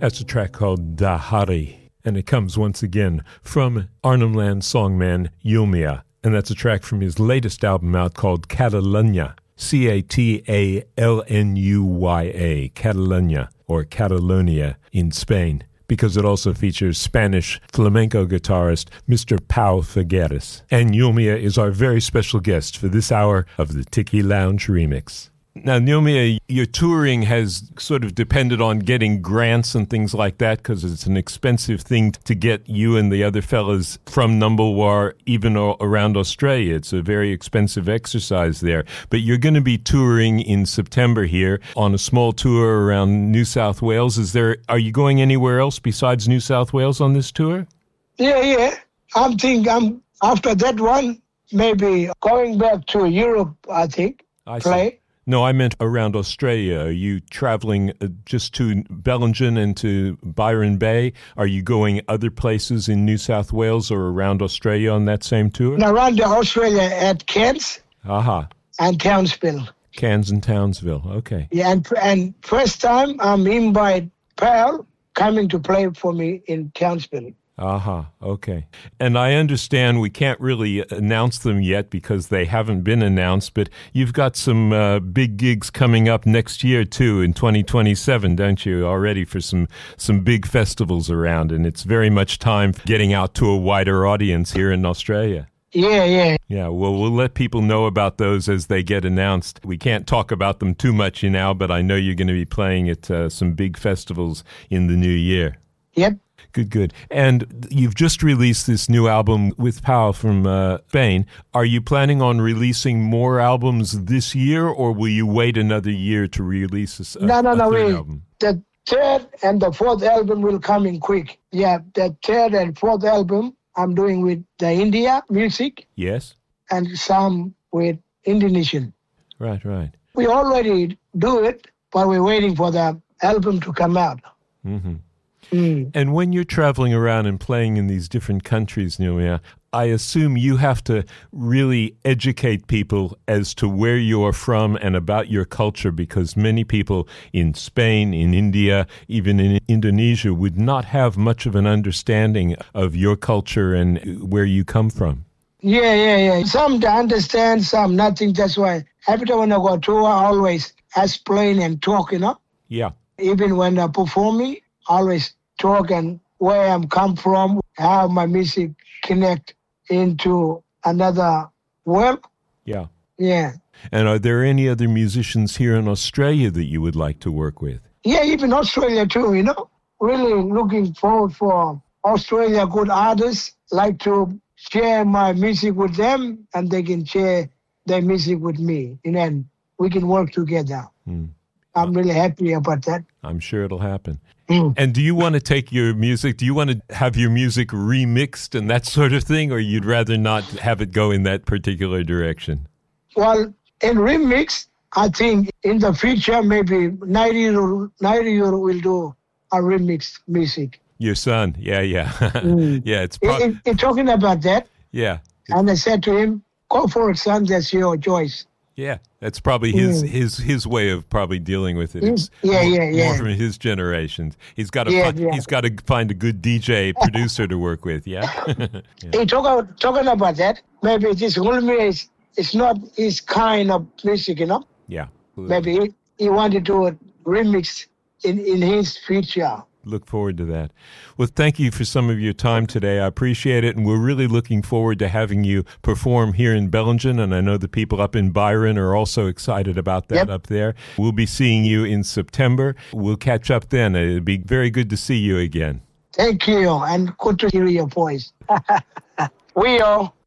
That's a track called Dahari, and it comes once again from Arnhem Land songman Yulmia, and that's a track from his latest album out called Catalunya, Catalunya, Catalunya, or Catalonia in Spain, because it also features Spanish flamenco guitarist Mr. Pau Figueres. And Yulmia is our very special guest for this hour of the Tiki Lounge Remix. Now, Yulmia, your touring has sort of depended on getting grants and things like that because it's an expensive thing to get you and the other fellas from Numbulwar even around Australia. It's a very expensive exercise there. But you're going to be touring in September here on a small tour around New South Wales. Are you going anywhere else besides New South Wales on this tour? Yeah. I'm after that one, maybe going back to Europe, I think, play. No, I meant around Australia. Are you traveling just to Bellingen and to Byron Bay? Are you going other places in New South Wales or around Australia on that same tour? No, around Australia at Cairns and Townsville. Cairns and Townsville, okay. Yeah, and first time I'm invited Pearl coming to play for me in Townsville. Okay. And I understand we can't really announce them yet because they haven't been announced, but you've got some big gigs coming up next year, too, in 2027, don't you, already for some big festivals around, and it's very much time for getting out to a wider audience here in Australia. Yeah. Yeah, well, we'll let people know about those as they get announced. We can't talk about them too much now, but I know you're going to be playing at some big festivals in the new year. Yep. Good. And you've just released this new album with Pau from Spain. Are you planning on releasing more albums this year, or will you wait another year to release a third album? The third and the fourth album will come in quick. Yeah, the third and fourth album I'm doing with the India music. Yes. And some with Indonesian. Right. We already do it, but we're waiting for the album to come out. Mm-hmm. And when you're traveling around and playing in these different countries, Yulmia, I assume you have to really educate people as to where you are from and about your culture, because many people in Spain, in India, even in Indonesia would not have much of an understanding of your culture and where you come from. Yeah. Some to understand, some nothing. That's why every time when I go tour, I always explain and talk, Yeah. Even when I'm performing, I always talk and where I'm come from, how my music connect into another world. Yeah. And are there any other musicians here in Australia that you would like to work with? Yeah, even Australia too, Really looking forward for Australia good artists, like to share my music with them and they can share their music with me. And we can work together. I'm really happy about that. I'm sure it'll happen. And do you want to take your music, do you want to have your music remixed and that sort of thing, or you'd rather not have it go in that particular direction? Well, in remix, I think in the future, maybe 90 euro will do a remix music. Your son, yeah. Yeah, it's He's talking about that. Yeah. And I said to him, go for it, son, that's your choice. Yeah, that's probably his way of probably dealing with it. It's more from his generations. He's got to find a good DJ producer to work with. Yeah. He talking about that. Maybe this Yulmia is not his kind of music, Yeah. Maybe he wanted to remix in his future. Look forward to that. Well, thank you for some of your time today. I appreciate it, and we're really looking forward to having you perform here in Bellingen, and I know the people up in Byron are also excited about that up there. We'll be seeing you in September. We'll catch up then. It'll be very good to see you again. Thank you, and good to hear your voice. We are